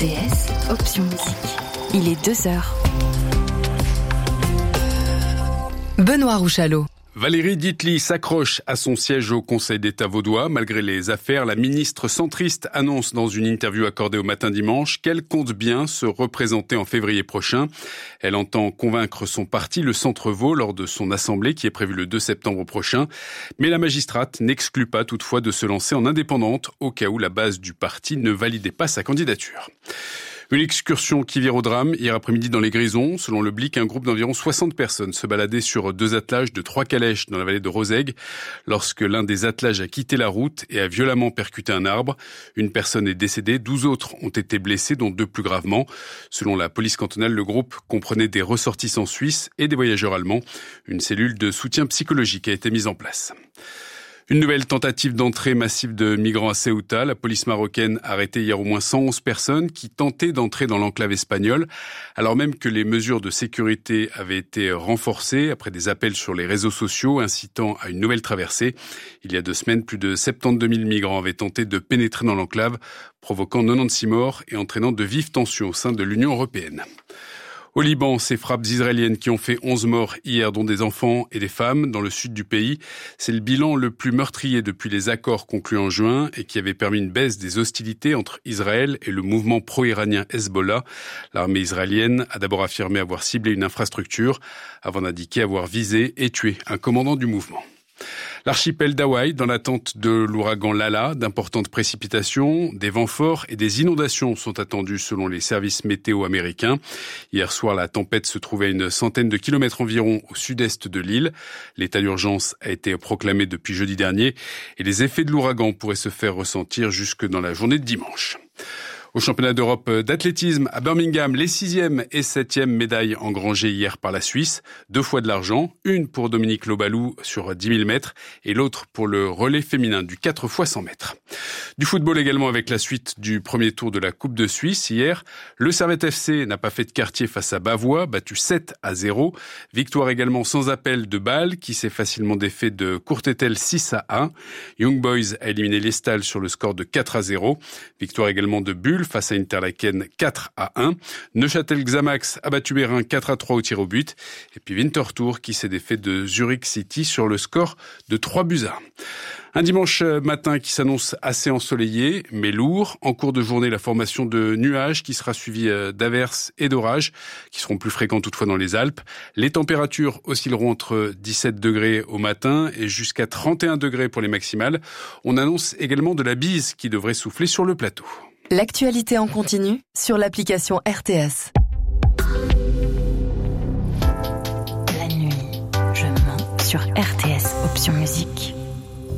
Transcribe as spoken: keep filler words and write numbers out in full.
T S, option musique. Il est deux heures. Benoît Rouchalot. Valérie Dietly s'accroche à son siège au Conseil d'État vaudois. Malgré les affaires, la ministre centriste annonce dans une interview accordée au Matin Dimanche qu'elle compte bien se représenter en février prochain. Elle entend convaincre son parti, le Centre-Vaud, lors de son assemblée qui est prévue le deux septembre prochain. Mais la magistrate n'exclut pas toutefois de se lancer en indépendante au cas où la base du parti ne validait pas sa candidature. Une excursion qui vire au drame hier après-midi dans les Grisons. Selon le Blick, un groupe d'environ soixante personnes se baladait sur deux attelages de trois calèches dans la vallée de Roseg lorsque l'un des attelages a quitté la route et a violemment percuté un arbre. Une personne est décédée, douze autres ont été blessés, dont deux plus gravement. Selon la police cantonale, le groupe comprenait des ressortissants suisses et des voyageurs allemands. Une cellule de soutien psychologique a été mise en place. Une nouvelle tentative d'entrée massive de migrants à Ceuta. La police marocaine a arrêté hier au moins cent onze personnes qui tentaient d'entrer dans l'enclave espagnole, alors même que les mesures de sécurité avaient été renforcées après des appels sur les réseaux sociaux incitant à une nouvelle traversée. Il y a deux semaines, plus de soixante-douze mille migrants avaient tenté de pénétrer dans l'enclave, provoquant quatre-vingt-seize morts et entraînant de vives tensions au sein de l'Union européenne. Au Liban, ces frappes israéliennes qui ont fait onze morts hier, dont des enfants et des femmes, dans le sud du pays. C'est le bilan le plus meurtrier depuis les accords conclus en juin et qui avait permis une baisse des hostilités entre Israël et le mouvement pro-iranien Hezbollah. L'armée israélienne a d'abord affirmé avoir ciblé une infrastructure avant d'indiquer avoir visé et tué un commandant du mouvement. L'archipel d'Hawaï, dans l'attente de l'ouragan Lala, d'importantes précipitations, des vents forts et des inondations sont attendus selon les services météo américains. Hier soir, la tempête se trouvait à une centaine de kilomètres environ au sud-est de l'île. L'état d'urgence a été proclamé depuis jeudi dernier et les effets de l'ouragan pourraient se faire ressentir jusque dans la journée de dimanche. Au championnat d'Europe d'athlétisme à Birmingham, les sixième et septième médailles engrangées hier par la Suisse. Deux fois de l'argent, une pour Dominique Lobalou sur dix mille mètres et l'autre pour le relais féminin du quatre fois cent mètres. Du football également avec la suite du premier tour de la Coupe de Suisse. Hier, le Servette F C n'a pas fait de quartier face à Bavois, battu sept à zéro. Victoire également sans appel de Bâle qui s'est facilement défait de Courtétel six à un. Young Boys a éliminé l'Estal sur le score de quatre à zéro. Victoire également de Bulle face à Interlaken quatre à un. Neuchâtel Xamax a battu Bérin quatre à trois au tir au but. Et puis Winterthur qui s'est défait de Zurich City sur le score de trois buts à un. Un dimanche matin qui s'annonce assez ensoleillé, mais lourd. En cours de journée, la formation de nuages qui sera suivie d'averses et d'orages, qui seront plus fréquents toutefois dans les Alpes. Les températures oscilleront entre dix-sept degrés au matin et jusqu'à trente et un degrés pour les maximales. On annonce également de la bise qui devrait souffler sur le plateau. L'actualité en continu sur l'application R T S. La nuit, je mens sur R T S, option musique.